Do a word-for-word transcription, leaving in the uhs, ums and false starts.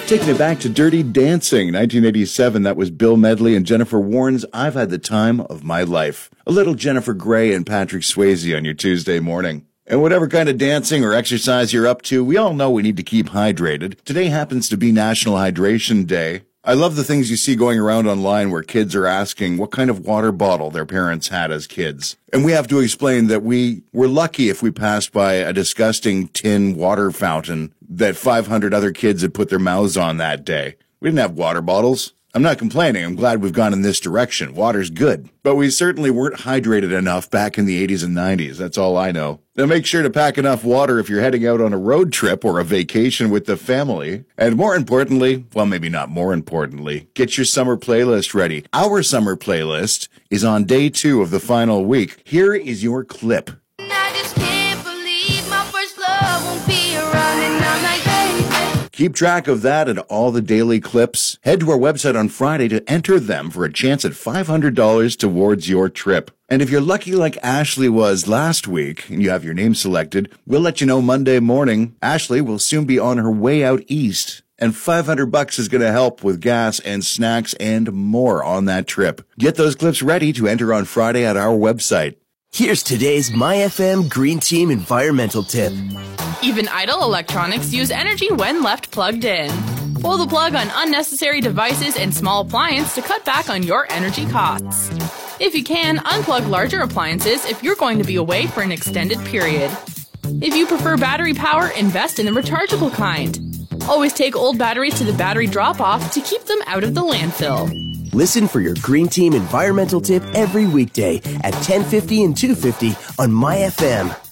Taking it back to Dirty Dancing, nineteen eighty-seven. That was Bill Medley and Jennifer Warnes' I've Had the Time of My Life. A little Jennifer Grey and Patrick Swayze on your Tuesday morning. And whatever kind of dancing or exercise you're up to, we all know we need to keep hydrated. Today happens to be National Hydration Day. I love the things you see going around online where kids are asking what kind of water bottle their parents had as kids. And we have to explain that we were lucky if we passed by a disgusting tin water fountain that five hundred other kids had put their mouths on that day. We didn't have water bottles. I'm not complaining. I'm glad we've gone in this direction. Water's good. But we certainly weren't hydrated enough back in the eighties and nineties. That's all I know. Now make sure to pack enough water if you're heading out on a road trip or a vacation with the family. And more importantly, well, maybe not more importantly, get your summer playlist ready. Our summer playlist is on day two of the final week. Here is your clip. I just can't believe my first love won't be around, and I'm like, baby. Keep track of that and all the daily clips. Head to our website on Friday to enter them for a chance at five hundred dollars towards your trip. And if you're lucky like Ashley was last week and you have your name selected, we'll let you know Monday morning. Ashley will soon be on her way out east. And five hundred bucks is going to help with gas and snacks and more on that trip. Get those clips ready to enter on Friday at our website. Here's today's My F M Green Team environmental tip. Even idle electronics use energy when left plugged in. Pull the plug on unnecessary devices and small appliances to cut back on your energy costs. If you can, unplug larger appliances if you're going to be away for an extended period. If you prefer battery power, invest in the rechargeable kind. Always take old batteries to the battery drop-off to keep them out of the landfill. Listen for your Green Team environmental tip every weekday at ten fifty and two fifty on My F M.